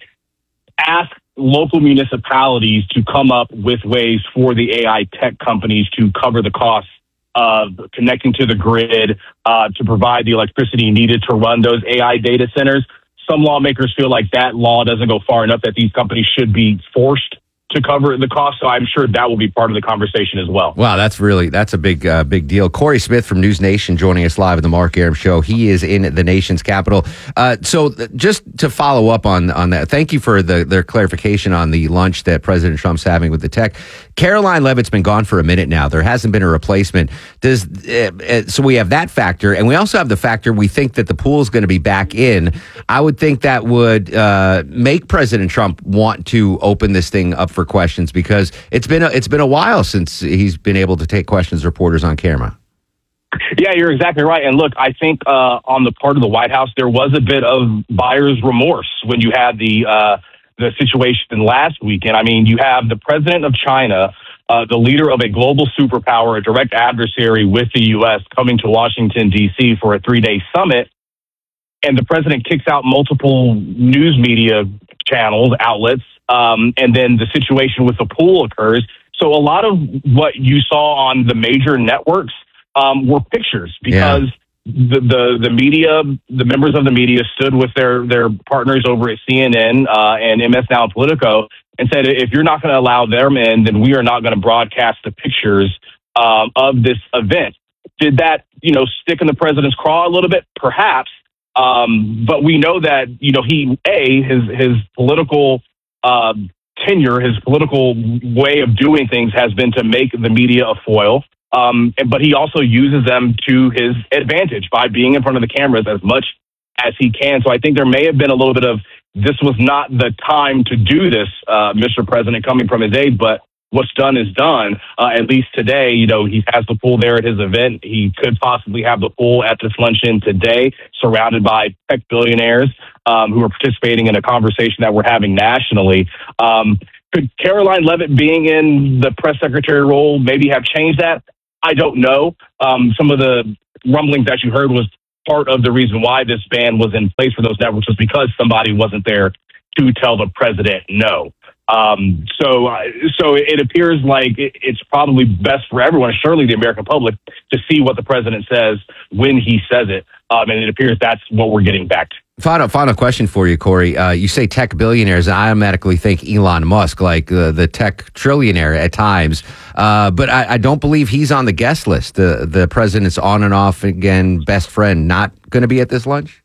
ask local municipalities to come up with ways for the A I tech companies to cover the costs of connecting to the grid uh, to provide the electricity needed to run those A I data centers. Some lawmakers feel like that law doesn't go far enough, that these companies should be forced to cover the cost. So I'm sure that will be part of the conversation as well. Wow, that's really, that's a big, uh, big deal. Corey Smith from News Nation joining us live at the Mark Arum Show. He is in the nation's capital. Uh, so th- just to follow up on, on that, thank you for the, their clarification on the lunch that President Trump's having with the tech. Caroline Leavitt's been gone for a minute now. There hasn't been a replacement. Does uh, uh, so we have that factor, and we also have the factor we think that the pool is going to be back in. I would think that would uh, make President Trump want to open this thing up for questions, because it's been a, it's been a while since he's been able to take questions reporters on camera. Yeah, you're exactly right. And look, I think uh, on the part of the White House, there was a bit of buyer's remorse when you had the uh, the situation last weekend. I mean, you have the president of China, uh, the leader of a global superpower, a direct adversary with the U S, coming to Washington, D C for a three-day summit. And the president kicks out multiple news media channels, outlets, um, and then the situation with the pool occurs. So a lot of what you saw on the major networks um, were pictures, because yeah. the, the the media, the members of the media stood with their, their partners over at C N N uh, and M S Now and Politico and said, if you're not going to allow them in, then we are not going to broadcast the pictures um, of this event. Did that, you know, stick in the president's craw a little bit? Perhaps. Um, but we know that, you know, he, A, his, his political uh, tenure, his political way of doing things has been to make the media a foil. Um, but he also uses them to his advantage by being in front of the cameras as much as he can. So I think there may have been a little bit of, this was not the time to do this, uh, Mister President, coming from his aide, but what's done is done. Uh, at least today, you know, he has the pool there at his event. He could possibly have the pool at this luncheon today, surrounded by tech billionaires um, who are participating in a conversation that we're having nationally. Um, could Caroline Leavitt being in the press secretary role maybe have changed that? I don't know. Um, some of the rumblings that you heard was part of the reason why this ban was in place for those networks was because somebody wasn't there to tell the president no. Um, so, uh, so it appears like it, it's probably best for everyone, surely the American public, to see what the president says when he says it. Um, and it appears that's what we're getting back to. Final, final question for you, Corey. Uh, you say tech billionaires, and I automatically think Elon Musk, like uh, the tech trillionaire at times. Uh, but I, I don't believe he's on the guest list. The the president's on and off again, best friend, not going to be at this lunch?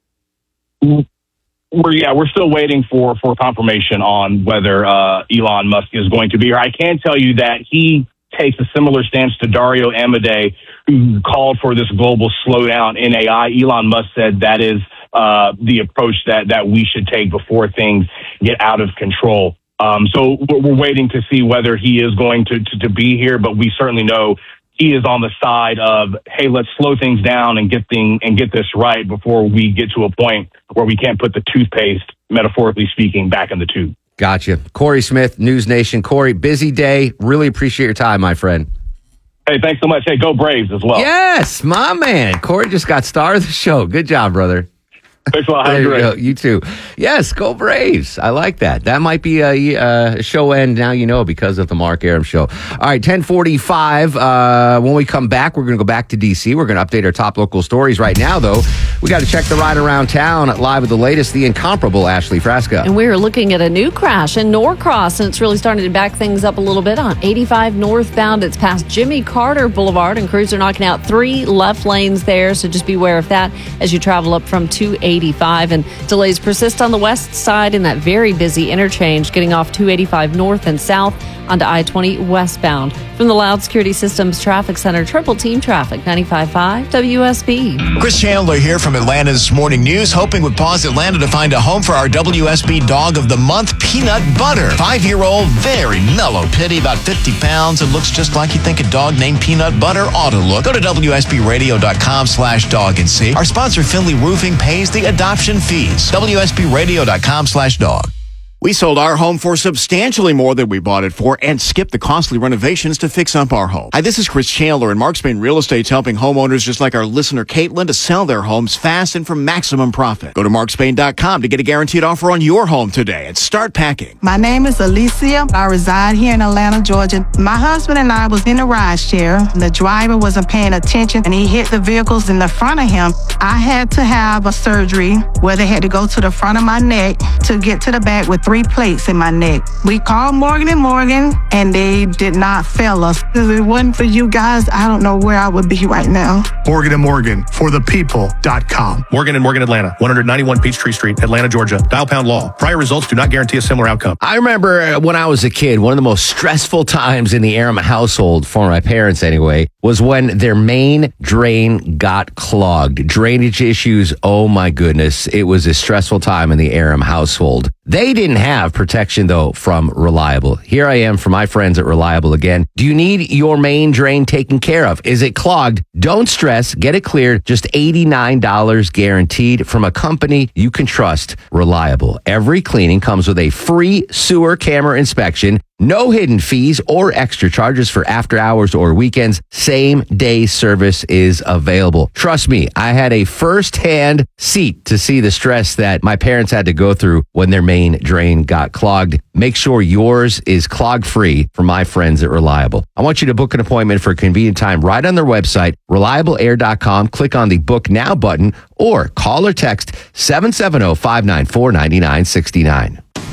We're, yeah, we're still waiting for, for confirmation on whether uh, Elon Musk is going to be here. I can tell you that he takes a similar stance to Dario Amodei, who called for this global slowdown in A I. Elon Musk said that is uh, the approach that, that we should take before things get out of control. Um, so we're waiting to see whether he is going to, to, to be here, but we certainly know he is on the side of, hey, let's slow things down and get thing and get this right before we get to a point where we can't put the toothpaste, metaphorically speaking, back in the tube. Gotcha. Corey Smith, News Nation. Corey, busy day. Really appreciate your time, my friend. Hey, thanks so much. Hey, go Braves as well. Yes, my man. Corey just got star of the show. Good job, brother. Thanks a lot. There you go. You too. Yes, go Braves. I like that. That might be a, a show end now, you know, because of the Mark Arum Show. All right, ten forty-five. Uh, when we come back, we're going to go back to D C. We're going to update our top local stories. Right now, though, we got to check the ride around town at Live with the latest, the incomparable Ashley Frasca. And we are looking at a new crash in Norcross, and it's really starting to back things up a little bit on eighty-five northbound. It's past Jimmy Carter Boulevard, and crews are knocking out three left lanes there, so just beware of that as you travel up from two eighty-five. And delays persist on the west side in that very busy interchange, getting off two eighty-five north and south onto I twenty westbound. From the Loud Security Systems Traffic Center, Triple Team Traffic, ninety-five point five W S B. Chris Chandler here from Atlanta's Morning News, hoping with Paws Atlanta to find a home for our W S B Dog of the Month, Peanut Butter. Five-year-old, very mellow pitty, about fifty pounds, and looks just like you think a dog named Peanut Butter ought to look. Go to W S B radio dot com slash dog and see. Our sponsor, Finley Roofing, pays the adoption fees. W S B radio dot com slash dog. We sold our home for substantially more than we bought it for and skipped the costly renovations to fix up our home. Hi, this is Chris Chandler, and Mark Spain Real Estate's helping homeowners just like our listener Caitlin to sell their homes fast and for maximum profit. Go to mark spain dot com to get a guaranteed offer on your home today and start packing. My name is Alicia. I reside here in Atlanta, Georgia. My husband and I was in a ride share. The driver wasn't paying attention and he hit the vehicles in the front of him. I had to have a surgery where they had to go to the front of my neck to get to the back with three plates in my neck. We called Morgan and Morgan and they did not fail us. If it wasn't for you guys, I don't know where I would be right now. Morgan and Morgan for the people dot com. Morgan and Morgan Atlanta, one ninety-one Peachtree Street, Atlanta, Georgia. Dial pound law. Prior results do not guarantee a similar outcome. I remember when I was a kid, one of the most stressful times in the Arum household, for my parents anyway, was when their main drain got clogged. Drainage issues, oh my goodness. It was a stressful time in the Arum household. They didn't have protection, though, from Reliable. Here I am for my friends at Reliable again. Do you need your main drain taken care of? Is it clogged? Don't stress. Get it cleared. Just eighty-nine dollars guaranteed from a company you can trust, Reliable. Every cleaning comes with a free sewer camera inspection. No hidden fees or extra charges for after hours or weekends. Same day service is available. Trust me, I had a first-hand seat to see the stress that my parents had to go through when their main drain got clogged. Make sure yours is clog-free from my friends at Reliable. I want you to book an appointment for a convenient time right on their website, reliable air dot com. Click on the Book Now button or call or text seven seven zero, five nine four, nine nine six nine.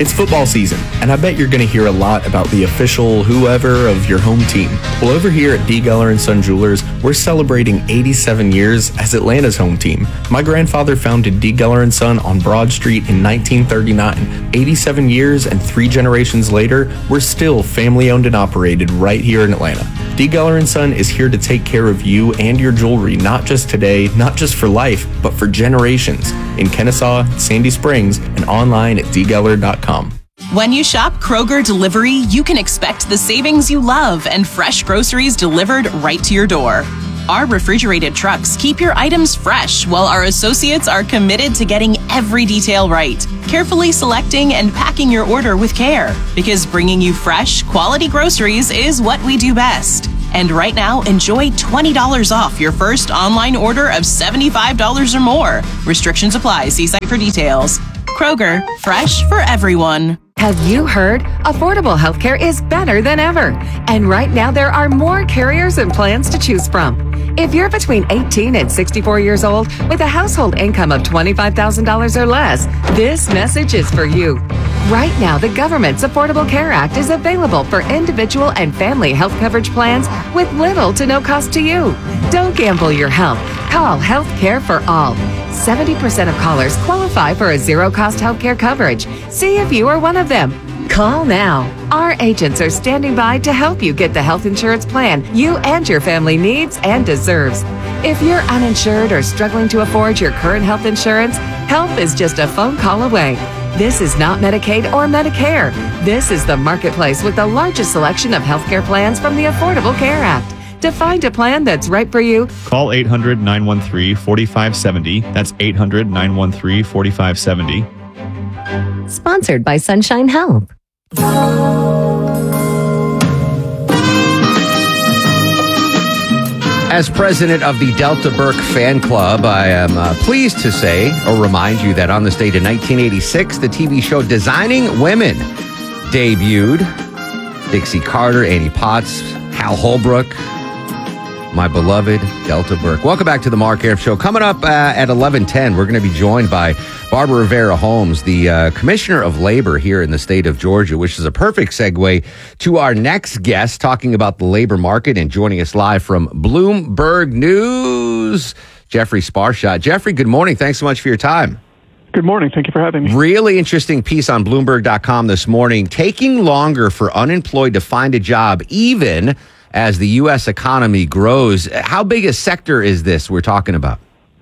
It's football season, and I bet you're going to hear a lot about the official whoever of your home team. Well, over here at D. Geller and Son Jewelers, we're celebrating eighty-seven years as Atlanta's home team. My grandfather founded D. Geller and Son on Broad Street in nineteen thirty-nine. eighty-seven years and three generations later, we're still family-owned and operated right here in Atlanta. D. Geller and Son is here to take care of you and your jewelry, not just today, not just for life, but for generations. In Kennesaw, Sandy Springs, and online at d geller dot com. When you shop Kroger Delivery, you can expect the savings you love and fresh groceries delivered right to your door. Our refrigerated trucks keep your items fresh, while our associates are committed to getting every detail right, carefully selecting and packing your order with care. Because bringing you fresh, quality groceries is what we do best. And right now, enjoy twenty dollars off your first online order of seventy-five dollars or more. Restrictions apply. See site for details. Kroger, fresh for everyone. Have you heard? Affordable healthcare is better than ever. And right now, there are more carriers and plans to choose from. If you're between eighteen and sixty-four years old with a household income of twenty-five thousand dollars or less, this message is for you. Right now, the government's Affordable Care Act is available for individual and family health coverage plans with little to no cost to you. Don't gamble your health. Call Health Care for All. seventy percent of callers qualify for a zero-cost health care coverage. See if you are one of them. Call now. Our agents are standing by to help you get the health insurance plan you and your family needs and deserves. If you're uninsured or struggling to afford your current health insurance, help is just a phone call away. This is not Medicaid or Medicare. This is the marketplace with the largest selection of healthcare plans from the Affordable Care Act. To find a plan that's right for you, call eight hundred, nine one three, four five seven zero. That's eight hundred, nine one three, four five seven zero. Sponsored by Sunshine Health. As president of the Delta Burke fan club, I am uh, pleased to say or remind you that on this date in nineteen eighty-six, the T V show Designing Women debuted. Dixie Carter, Annie Potts, Hal Holbrook, my beloved Delta Burke. Welcome back to the Mark Arum Show. Coming up uh, at eleven ten, we're going to be joined by Barbara Rivera Holmes, the uh, Commissioner of Labor here in the state of Georgia, which is a perfect segue to our next guest talking about the labor market, and joining us live from Bloomberg News, Jeffrey Sparshott. Jeffrey, good morning. Thanks so much for your time. Good morning. Thank you for having me. Really interesting piece on Bloomberg dot com this morning. Taking longer for unemployed to find a job, even as the U S economy grows. How big a sector is this we're talking about?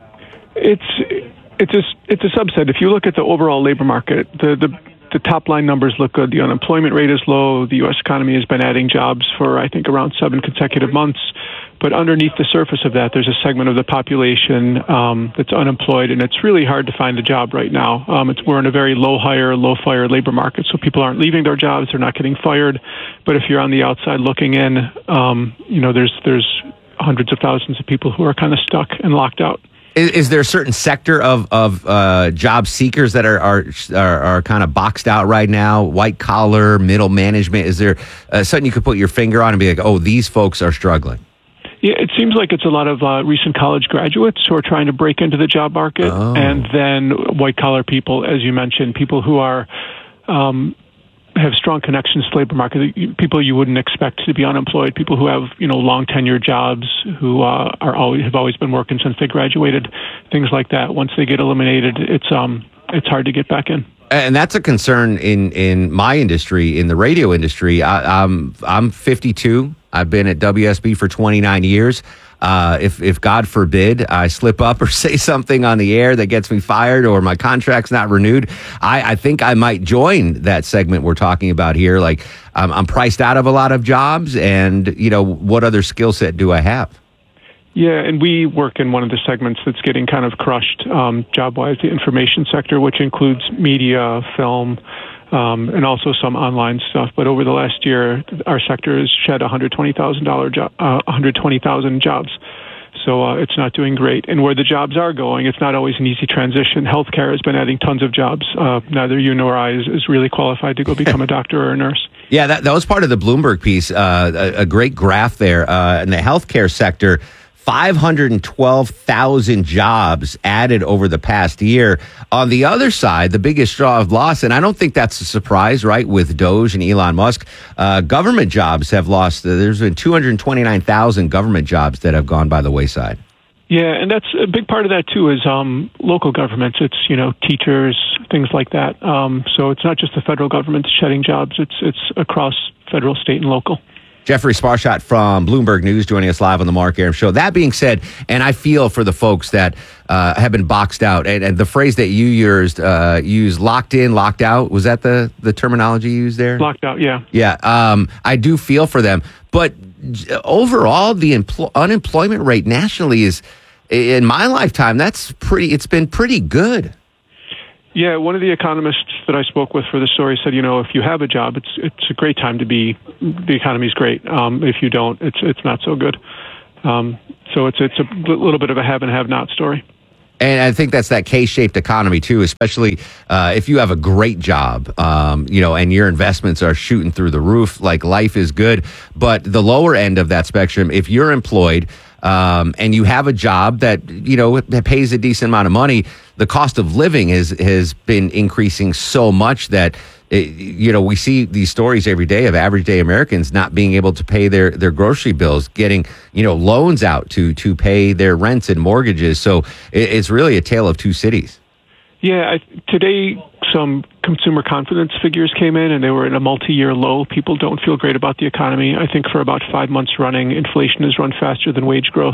It's it's a it's a subset. If you look at the overall labor market, the the the top line numbers look good. The unemployment rate is low. The U S economy has been adding jobs for, I think, around seven consecutive months. But underneath the surface of that, there's a segment of the population um, that's unemployed, and it's really hard to find a job right now. Um, it's, we're in a very low hire, low fire labor market, so people aren't leaving their jobs. They're not getting fired. But if you're on the outside looking in, um, you know, there's there's hundreds of thousands of people who are kind of stuck and locked out. Is, is there a certain sector of of uh, job seekers that are, are are are kind of boxed out right now? White collar, middle management. Is there uh, something you could put your finger on and be like, oh, these folks are struggling? Yeah, it seems like it's a lot of uh, recent college graduates who are trying to break into the job market, oh. and then white collar people, as you mentioned, people who are um, have strong connections to the labor market, people you wouldn't expect to be unemployed, people who have, you know, long tenure jobs, who uh, are always have always been working since they graduated, things like that. Once they get eliminated, it's um it's hard to get back in. And that's a concern in, in my industry, in the radio industry. I, I'm I'm fifty-two. I've been at W S B for twenty-nine years. Uh, if if God forbid I slip up or say something on the air that gets me fired, or my contract's not renewed, I, I think I might join that segment we're talking about here. Like um, I'm priced out of a lot of jobs, and you know, what other skill set do I have? Yeah, and we work in one of the segments that's getting kind of crushed um, job-wise, the information sector, which includes media, film, um, and also some online stuff. But over the last year, our sector has shed one hundred twenty thousand dollars jo- uh, one hundred twenty thousand jobs. So uh, it's not doing great. And where the jobs are going, it's not always an easy transition. Healthcare has been adding tons of jobs. Uh, neither you nor I is, is really qualified to go become a doctor or a nurse. Yeah, that, that was part of the Bloomberg piece, uh, a, a great graph there. Uh, in the healthcare sector, five hundred twelve thousand jobs added over the past year. On the other side, the biggest straw of loss, and I don't think that's a surprise, right, with Doge and Elon Musk, uh, government jobs have lost. Uh, there's been two hundred twenty-nine thousand government jobs that have gone by the wayside. Yeah, and that's a big part of that, too, is um, local governments. It's, you know, teachers, things like that. Um, so it's not just the federal government shedding jobs. It's it's across federal, state, and local. Jeffrey Sparshott from Bloomberg News joining us live on the Mark Arum Show. That being said, and I feel for the folks that uh, have been boxed out, and, and the phrase that you used, uh, used locked in, locked out, was that the, the terminology you used there? Locked out, yeah. Yeah, um, I do feel for them. But overall, the empl- unemployment rate nationally is, in my lifetime, that's pretty. It's been pretty good. Yeah, one of the economists that I spoke with for the story said, you know, if you have a job, it's it's a great time to be. The economy's great. Um, if you don't, it's it's not so good. Um, so it's it's a little bit of a have and have not story. And I think that's that K-shaped economy too, especially uh, if you have a great job, um, you know, and your investments are shooting through the roof. Like, life is good, but the lower end of that spectrum, if you're employed. Um, and you have a job that, you know, that pays a decent amount of money, the cost of living has, has been increasing so much that, it, you know, we see these stories every day of average day Americans not being able to pay their, their grocery bills, getting, you know, loans out to, to pay their rents and mortgages. So it, it's really a tale of two cities. Yeah, I, today some consumer confidence figures came in, and they were at a multi-year low. People don't feel great about the economy. I think for about five months running, inflation has run faster than wage growth.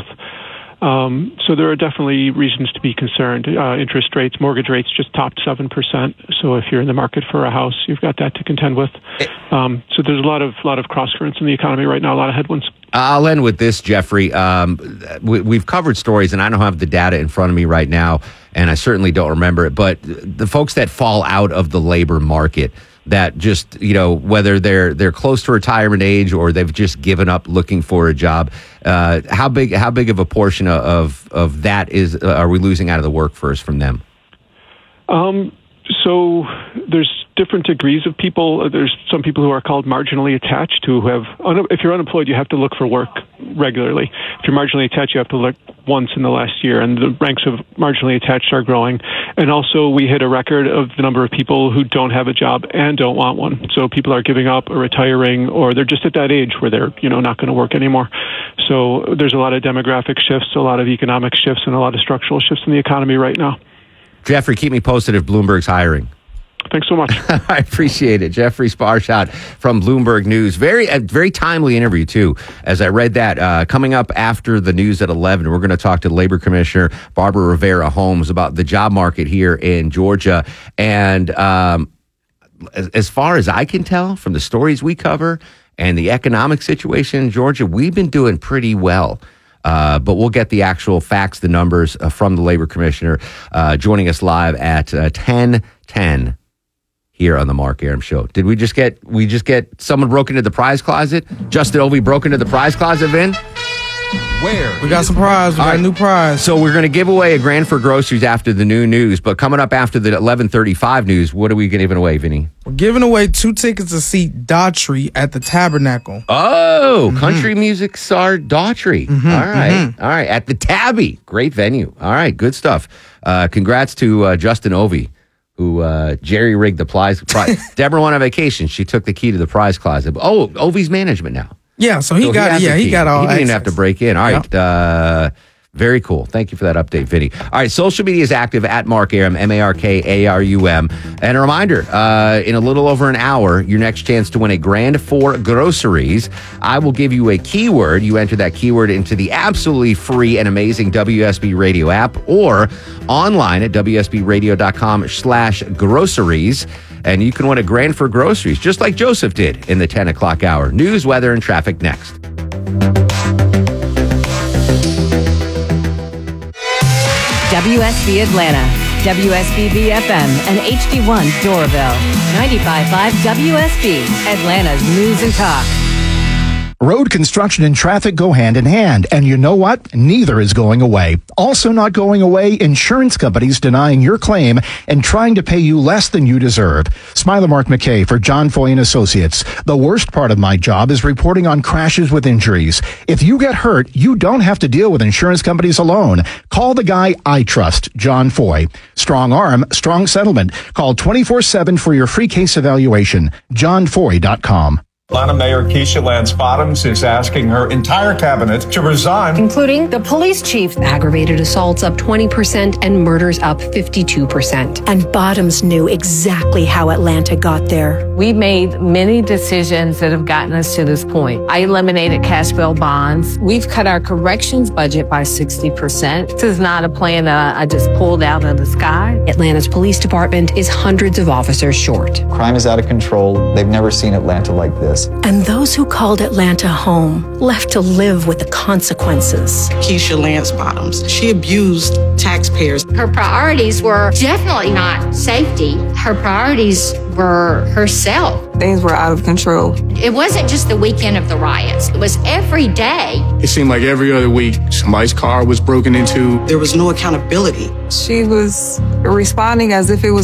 Um, so there are definitely reasons to be concerned. Uh, interest rates, mortgage rates just topped seven percent. So if you're in the market for a house, you've got that to contend with. Um, so there's a lot of lot of cross currents in the economy right now, a lot of headwinds. I'll end with this, Jeffrey. Um, we, we've covered stories, and I don't have the data in front of me right now, and I certainly don't remember it, but the folks that fall out of the labor market, that just, you know, whether they're they're close to retirement age or they've just given up looking for a job, uh, how big how big of a portion of of that is uh, are we losing out of the workforce from them? Um, so there's different degrees of people. There's some people who are called marginally attached, who have, if you're unemployed, you have to look for work regularly. If you're marginally attached, you have to look once in the last year, and the ranks of marginally attached are growing. And also, we hit a record of the number of people who don't have a job and don't want one. So people are giving up or retiring, or they're just at that age where they're, you know, not going to work anymore. So there's a lot of demographic shifts, a lot of economic shifts, and a lot of structural shifts in the economy right now. Jeffrey, keep me posted if Bloomberg's hiring. Thanks so much. I appreciate it. Jeffrey Sparshott from Bloomberg News. Very, a very timely interview, too, as I read that. Uh, coming up after the news at eleven, we're going to talk to Labor Commissioner Barbara Rivera Holmes about the job market here in Georgia. And um, as, as far as I can tell from the stories we cover and the economic situation in Georgia, we've been doing pretty well. Uh, but we'll get the actual facts, the numbers uh, from the Labor Commissioner uh, joining us live at uh, ten ten here on the Mark Arum Show. Did we just get we just get someone broke into the prize closet? Justin Ovey broke into the prize closet, Vin? Where? We got some prize. We All got right. a new prize. So we're going to give away a grand for groceries after the new news. But coming up after the eleven thirty-five news, what are we giving away, Vinny? We're giving away two tickets to see Daughtry at the Tabernacle. Oh, mm-hmm. Country music star Daughtry. Mm-hmm, All right. mm-hmm. All right. At the Tabby. Great venue. All right. Good stuff. Uh, congrats to uh, Justin Ovey, who uh, jerry rigged the prize. prize. Deborah went on vacation. She took the key to the prize closet. Oh, Ovey's management now. Yeah, so he So got has yeah the he key. got all. He didn't even access. have to break in. All right. Yep. Uh, very cool. Thank you for that update, Vinny. All right. Social media is active at Mark Arum, M A R K A R U M. And a reminder, uh, in a little over an hour, your next chance to win a grand for groceries. I will give you a keyword. You enter that keyword into the absolutely free and amazing W S B Radio app or online at W S B radio dot com slash groceries. And you can win a grand for groceries, just like Joseph did in the ten o'clock hour. News, weather, and traffic next. W S B Atlanta, W S B B F M, and H D one Doraville. ninety-five point five W S B, Atlanta's News and Talk. Road construction and traffic go hand in hand, and you know what? Neither is going away. Also not going away, insurance companies denying your claim and trying to pay you less than you deserve. Smiler Mark McKay for John Foy and Associates. The worst part of my job is reporting on crashes with injuries. If you get hurt, you don't have to deal with insurance companies alone. Call the guy I trust, John Foy. Strong arm, strong settlement. Call twenty-four seven for your free case evaluation. john foy dot com. Atlanta Mayor Keisha Lance Bottoms is asking her entire cabinet to resign, including the police chief. Aggravated assaults up twenty percent and murders up fifty-two percent. And Bottoms knew exactly how Atlanta got there. We made many decisions that have gotten us to this point. I eliminated cash bail bonds. We've cut our corrections budget by sixty percent. This is not a plan that I just pulled out of the sky. Atlanta's police department is hundreds of officers short. Crime is out of control. They've never seen Atlanta like this. And those who called Atlanta home left to live with the consequences. Keisha Lance Bottoms, she abused taxpayers. Her priorities were definitely not safety. Her priorities were herself. Things were out of control. It wasn't just the weekend of the riots. It was every day. It seemed like every other week somebody's car was broken into. There was no accountability. She was responding as if it was